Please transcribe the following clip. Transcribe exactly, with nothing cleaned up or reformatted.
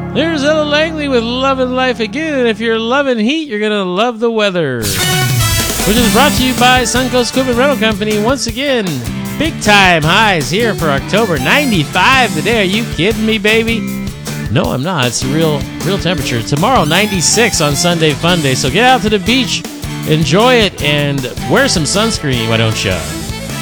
There's Ella Langley with Lovin' Life Again, and if you're loving heat, you're going to love the weather. Which is brought to you by Suncoast Equipment Rental Company. Once again, big time highs here for October. ninety-five today. Are you kidding me, baby? No, I'm not. It's real, real temperature. Tomorrow, ninety-six on Sunday Fun Day. So get out to the beach, enjoy it, and wear some sunscreen, why don't you?